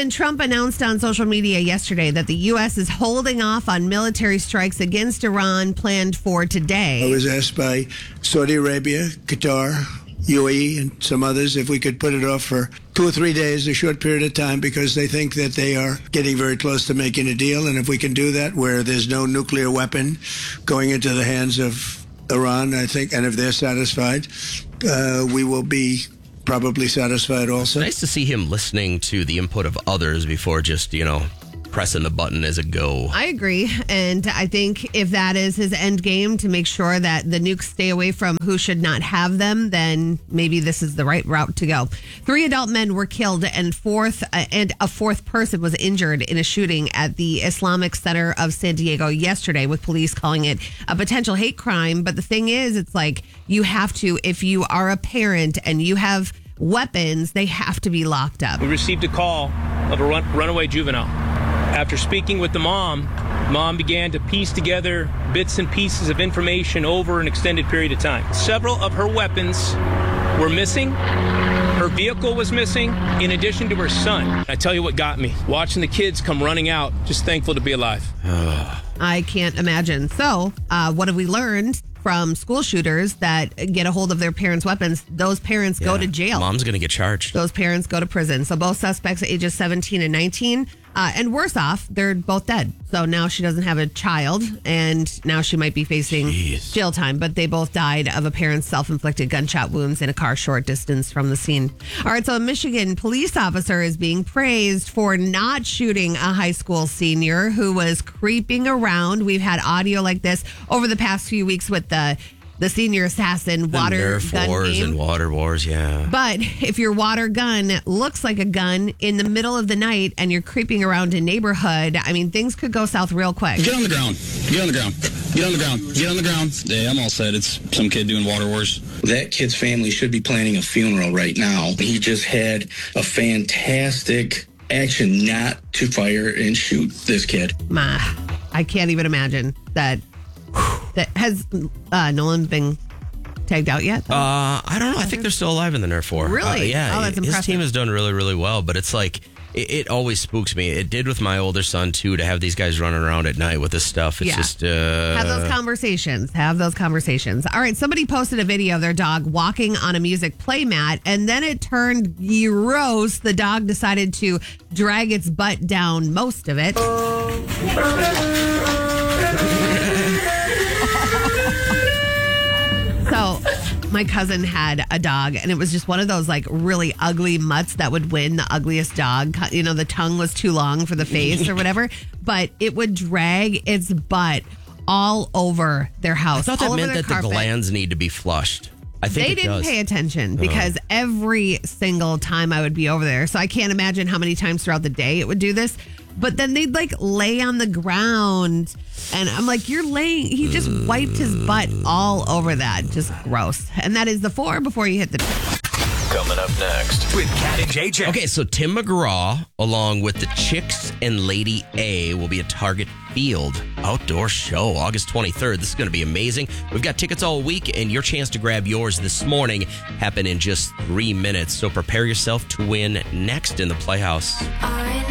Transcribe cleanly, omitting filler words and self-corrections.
President Trump announced on social media yesterday that the U.S. is holding off on military strikes against Iran planned for today. I was asked by Saudi Arabia, Qatar, UAE, and some others if we could put it off for 2 or 3 days, a short period of time, because they think that they are getting very close to making a deal. And if we can do that where there's no nuclear weapon going into the hands of Iran, I think, and if they're satisfied, we will be probably satisfied also. It's nice to see him listening to the input of others before just, pressing the button as a go. I agree. And I think if that is his end game, to make sure that the nukes stay away from who should not have them, then maybe this is the right route to go. 3 adult men were killed and a fourth person was injured in a shooting at the Islamic Center of San Diego yesterday, with police calling it a potential hate crime. But the thing is, it's like you have to, if you are a parent and you have weapons, they have to be locked up. We received a call of a runaway juvenile. After speaking with the mom began to piece together bits and pieces of information over an extended period of time. Several of her weapons were missing. Her vehicle was missing, in addition to her son. I tell you what got me. Watching the kids come running out, just thankful to be alive. I can't imagine. So, what have we learned from school shooters that get a hold of their parents' weapons? Those parents go to jail. Mom's going to get charged. Those parents go to prison. So both suspects, ages 17 and 19, and worse off, they're both dead. So now she doesn't have a child, and now she might be facing jail time. But they both died of a parent's self-inflicted gunshot wounds in a car short distance from the scene. All right, so a Michigan police officer is being praised for not shooting a high school senior who was creeping around. We've had audio like this over the past few weeks with the senior assassin water gun wars game. And water wars, yeah. But if your water gun looks like a gun in the middle of the night and you're creeping around a neighborhood, I mean, things could go south real quick. Get on the ground. Get on the ground. Get on the ground. Get on the ground. Yeah, I'm all set. It's some kid doing water wars. That kid's family should be planning a funeral right now. He just had a fantastic action not to fire and shoot this kid. I can't even imagine that. Has Nolan been tagged out yet? I don't know. I think they're still alive in the Nerf war. Really? Yeah. Oh, that's impressive. His team has done really, really well, but it's like, it always spooks me. It did with my older son, too, to have these guys running around at night with this stuff. It's just... Have those conversations. All right, somebody posted a video of their dog walking on a music playmat, and then it turned gross. The dog decided to drag its butt down most of it. So my cousin had a dog, and it was just one of those like really ugly mutts that would win the ugliest dog. The tongue was too long for the face or whatever, but it would drag its butt all over their house. I thought that meant that the glands need to be flushed. I think they didn't pay attention because every single time I would be over there. So I can't imagine how many times throughout the day it would do this. But then they'd like lay on the ground, and I'm like, you're laying. He just wiped his butt all over that. Just gross. And that is the 4 before you hit the. Coming up next with Cat and JJ. Okay, so Tim McGraw, along with the Chicks and Lady A, will be at Target Field Outdoor Show August 23rd. This is going to be amazing. We've got tickets all week, and your chance to grab yours this morning happen in just 3 minutes. So prepare yourself to win next in the Playhouse.